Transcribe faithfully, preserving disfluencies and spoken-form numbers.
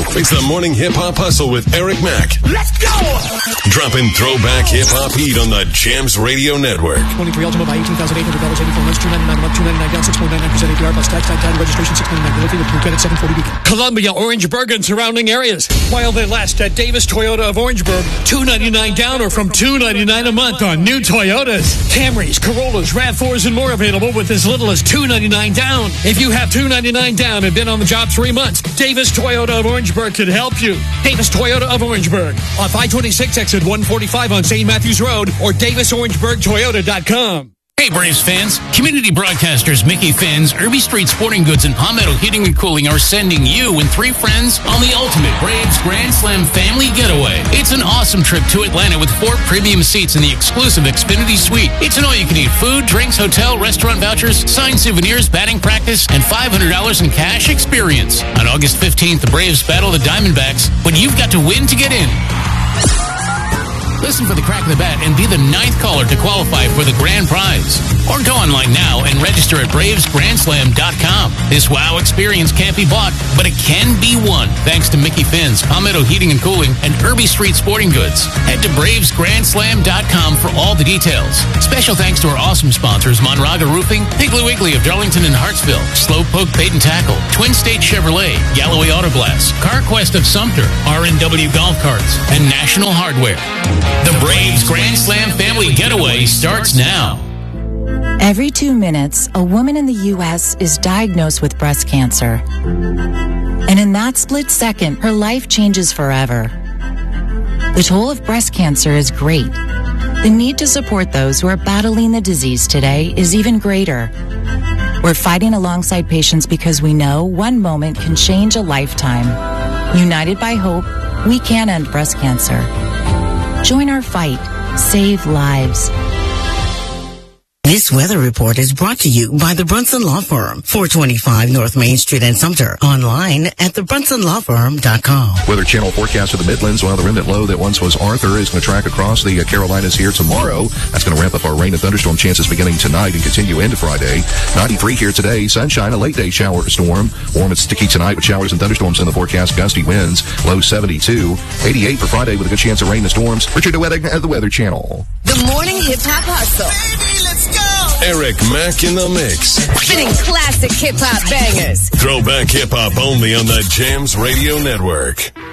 It's the Morning Hip Hop Hustle with Eric Mack. Let's go! Dropping throwback hip hop heat on the Jams Radio Network. twenty-three Ultima by eighteen thousand eight hundred dollars, eighty-four months, two ninety-nine a month, two ninety-nine down, six point nine nine percent A P R plus tax, time, time, registration, six ninety-nine. Delivery with credit, seven forty beacon. Columbia, Orangeburg, and surrounding areas. While they last at Davis Toyota of Orangeburg, two ninety-nine down or from two ninety-nine a month on new Toyotas. Camrys, Corollas, RAV fours, and more available with as little as two ninety-nine down. If you have two ninety-nine down and been on the job three months, Davis Toyota of Orangeburg could help you. Davis Toyota of Orangeburg on five twenty-six exit one forty-five on Saint Matthews Road or Davis Orangeburg Toyota dot com. Hey Braves fans, community broadcasters Mickey Finn's, Irby Street Sporting Goods, and Palmetto Heating and Cooling are sending you and three friends on the ultimate Braves Grand Slam family getaway. It's an awesome trip to Atlanta with four premium seats in the exclusive Xfinity Suite. It's an all-you-can-eat food, drinks, hotel, restaurant vouchers, signed souvenirs, batting practice, and five hundred dollars in cash experience. On August fifteenth, the Braves battle the Diamondbacks, but you've got to win to get in. Listen for the crack of the bat and be the ninth caller to qualify for the grand prize. Or go online now and register at Braves Grand Slam dot com. This wow experience can't be bought, but it can be won. Thanks to Mickey Finn's, Palmetto Heating and Cooling, and Irby Street Sporting Goods. Head to Braves Grand Slam dot com for all the details. Special thanks to our awesome sponsors, Monraga Roofing, Piggly Wiggly of Darlington and Hartsville, Slowpoke Bait and Tackle, Twin State Chevrolet, Galloway Auto Glass, CarQuest of Sumter, R and W Golf Carts, and National Hardware. The Braves Grand Slam Family Getaway starts now. Every two minutes, a woman in the U S is diagnosed with breast cancer. And in that split second, her life changes forever. The toll of breast cancer is great. The need to support those who are battling the disease today is even greater. We're fighting alongside patients because we know one moment can change a lifetime. United by hope, we can end breast cancer. Join our fight. Save lives. This weather report is brought to you by the Brunson Law Firm, four twenty-five North Main Street in Sumter. Online at the brunson law firm dot com. Weather Channel forecast for the Midlands. While the remnant low that once was Arthur is going to track across the uh, Carolinas here tomorrow. That's going to ramp up our rain and thunderstorm chances beginning tonight and continue into Friday. ninety-three here today. Sunshine, a late day shower or storm. Warm and sticky tonight with showers and thunderstorms in the forecast. Gusty winds. Low seventy-two. eighty-eight for Friday with a good chance of rain and storms. Richard DeWeather at the Weather Channel. The Morning Hip Hop Hustle. Baby, let's go! Eric Mack in the mix. Spinning classic hip hop bangers. Throwback hip hop only on the Jams Radio Network.